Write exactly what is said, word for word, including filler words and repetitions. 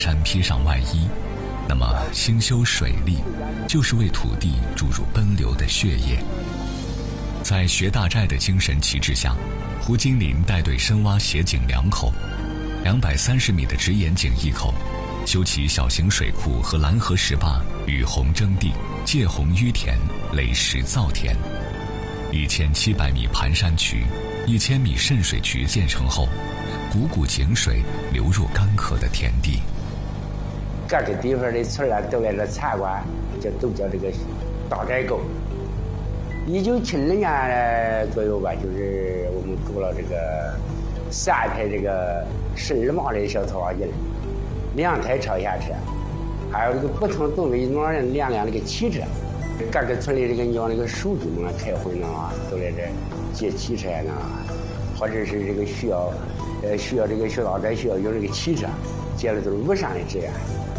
山披上外衣，那么兴修水利就是为土地注入奔流的血液。在学大寨的精神旗帜下，胡金林带队深挖斜井两口，两百三十米的直沿井一口，修起小型水库和蓝河石坝，雨洪征地，借洪淤田，垒石造田。一千七百米盘山渠，一千米渗水渠建成后，股股井水流入干涸的田地。 各个地方的村啊，都在这参观，就都叫这个大寨沟。一九七零年左右吧，就是我们筑了这个三台这个十二码的小槽挖井，两台超下车，还有这个不同种类农人两辆那个汽车。各个村里这个让那个书记们开会呢，都在这借汽车呢，或者是这个需要，呃，需要这个学大寨需要用这个汽车，借的都是无上的资源。